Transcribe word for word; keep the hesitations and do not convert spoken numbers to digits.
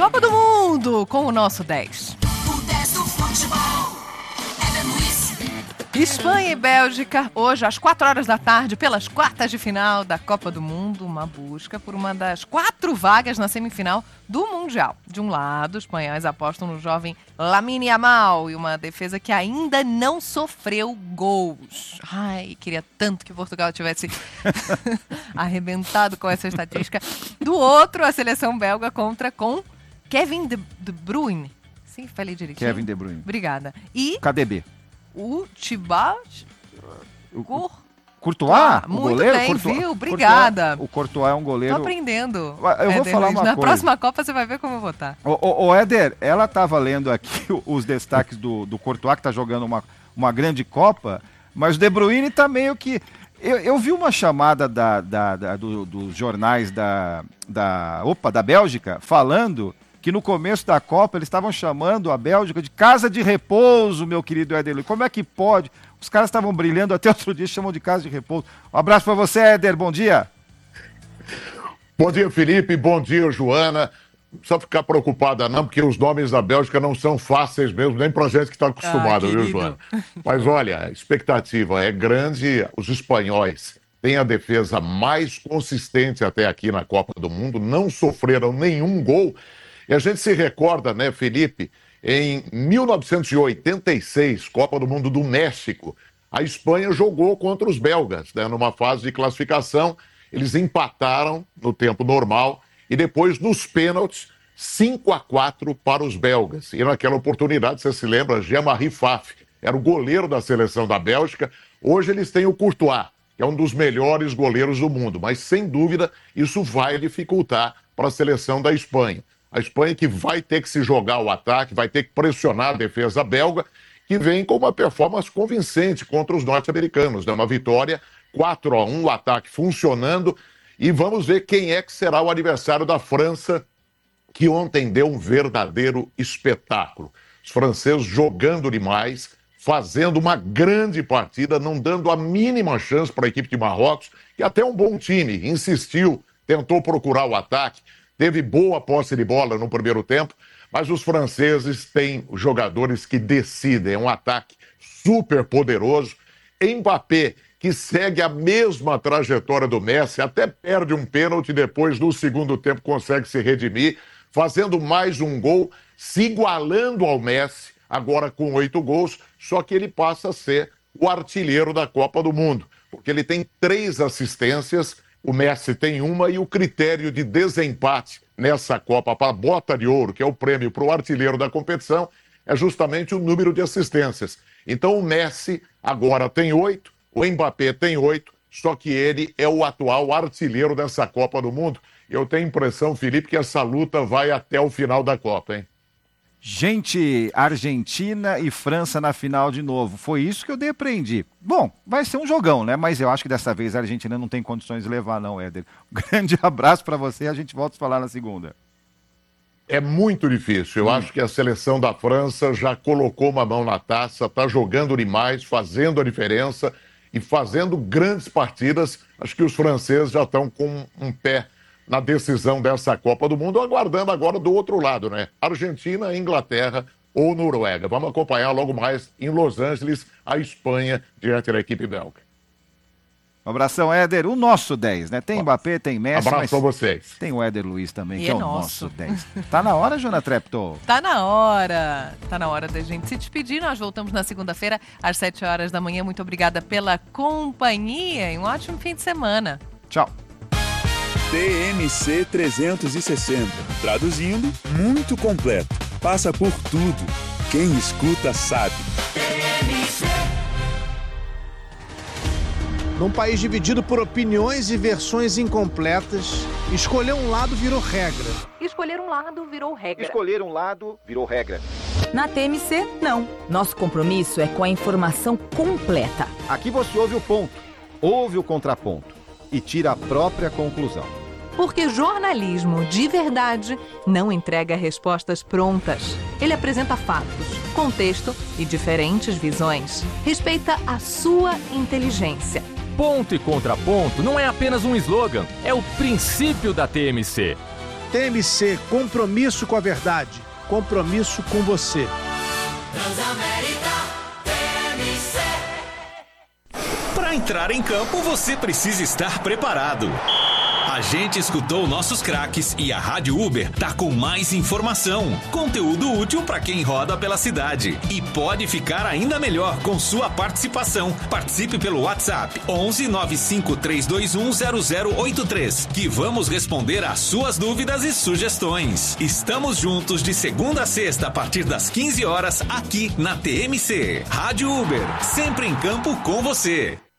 Copa do Mundo com o nosso dez. O dez do futebol é Luiz. Espanha e Bélgica, hoje às quatro horas da tarde, pelas quartas de final da Copa do Mundo, uma busca por uma das quatro vagas na semifinal do Mundial. De um lado, os espanhóis apostam no jovem Lamine Yamal e uma defesa que ainda não sofreu gols. Ai, queria tanto que Portugal tivesse arrebentado com essa estatística. Do outro, a seleção belga contra com Kevin De, De Bruyne. Sim, falei direitinho. Kevin De Bruyne. Obrigada. E K D B. o Thibaut O, Cor... Courtois, Ah, o muito goleiro? bem, Courtois, viu? Obrigada. Courtois, o Courtois é um goleiro... Tô aprendendo. Eu vou Éder falar Luiz. uma Na coisa. próxima Copa você vai ver como eu vou estar. Ô, ô, ô Éder, ela estava lendo aqui os destaques do, do Courtois, que está jogando uma, uma grande Copa, mas o De Bruyne está meio que... Eu, eu vi uma chamada da, da, da, do, dos jornais da, da, opa, da Bélgica falando que no começo da Copa eles estavam chamando a Bélgica de casa de repouso, meu querido Éder Luiz. Como é que pode? Os caras estavam brilhando até outro dia, chamam de casa de repouso. Um abraço para você, Éder, bom dia. Bom dia, Felipe, bom dia, Joana. Não precisa ficar preocupada não, porque os nomes da Bélgica não são fáceis mesmo, nem pra gente que está acostumado, Ah, viu, querido. Joana? Mas olha, a expectativa é grande. Os espanhóis têm a defesa mais consistente até aqui na Copa do Mundo, não sofreram nenhum gol. E a gente se recorda, né, Felipe, em mil novecentos e oitenta e seis, Copa do Mundo do México, a Espanha jogou contra os belgas, né, numa fase de classificação. Eles empataram no tempo normal e depois, nos pênaltis, cinco a quatro para os belgas. E naquela oportunidade, você se lembra, Jean-Marie Pfaff era o goleiro da seleção da Bélgica. Hoje eles têm o Courtois, que é um dos melhores goleiros do mundo, mas sem dúvida isso vai dificultar para a seleção da Espanha. A Espanha que vai ter que se jogar ao ataque, vai ter que pressionar a defesa belga, que vem com uma performance convincente contra os norte-americanos, né? Uma vitória quatro a um, o ataque funcionando. E vamos ver quem é que será o adversário da França, que ontem deu um verdadeiro espetáculo. Os franceses jogando demais, fazendo uma grande partida, não dando a mínima chance para a equipe de Marrocos, que até um bom time, insistiu, tentou procurar o ataque, teve boa posse de bola no primeiro tempo, mas os franceses têm jogadores que decidem, é um ataque super poderoso. Mbappé, que segue a mesma trajetória do Messi, até perde um pênalti, depois no segundo tempo consegue se redimir, fazendo mais um gol, se igualando ao Messi, agora com oito gols, só que ele passa a ser o artilheiro da Copa do Mundo, porque ele tem três assistências, o Messi tem uma, e o critério de desempate nessa Copa para a bota de ouro, que é o prêmio para o artilheiro da competição, é justamente o número de assistências. Então o Messi agora tem oito, o Mbappé tem oito, só que ele é o atual artilheiro dessa Copa do Mundo. Eu tenho a impressão, Felipe, que essa luta vai até o final da Copa, hein? Gente, Argentina e França na final de novo. Foi isso que eu depreendi. Bom, vai ser um jogão, né? Mas eu acho que dessa vez a Argentina não tem condições de levar, não, Éder. Um grande abraço para você e a gente volta a falar na segunda. É muito difícil. Eu hum. acho que a seleção da França já colocou uma mão na taça, está jogando demais, fazendo a diferença e fazendo grandes partidas. Acho que os franceses já estão com um pé na decisão dessa Copa do Mundo, aguardando agora do outro lado, né? Argentina, Inglaterra ou Noruega. Vamos acompanhar logo mais em Los Angeles a Espanha diante da equipe belga. Um abração, Éder. O nosso dez, né? Tem Mbappé, tem Messi. Abraço mas pra vocês. Tem o Éder Luiz também, E que é, é o nosso. nosso dez. Tá na hora, Jona Trepto? Tá na hora. Tá na hora da gente se despedir. Nós voltamos na segunda-feira, às sete horas da manhã. Muito obrigada pela companhia e um ótimo fim de semana. Tchau. T M C trezentos e sessenta. Traduzindo, muito completo. Passa por tudo. Quem escuta sabe. Num país dividido por opiniões e versões incompletas, escolher um lado virou regra. Escolher um lado virou regra. Escolher um lado virou regra. Na T M C, não. Nosso compromisso é com a informação completa. Aqui você ouve o ponto, ouve o contraponto e tira a própria conclusão. Porque jornalismo de verdade não entrega respostas prontas. Ele apresenta fatos, contexto e diferentes visões. Respeita a sua inteligência. Ponto e contraponto não é apenas um slogan, é o princípio da T M C. T M C, compromisso com a verdade, compromisso com você. Transamérica T M C. Para entrar em campo, você precisa estar preparado. A gente escutou nossos craques e a Rádio Uber tá com mais informação, conteúdo útil para quem roda pela cidade. E pode ficar ainda melhor com sua participação. Participe pelo WhatsApp onze nove cinco três dois um zero zero oito três, que vamos responder às suas dúvidas e sugestões. Estamos juntos de segunda a sexta a partir das quinze horas aqui na T M C. Rádio Uber, sempre em campo com você.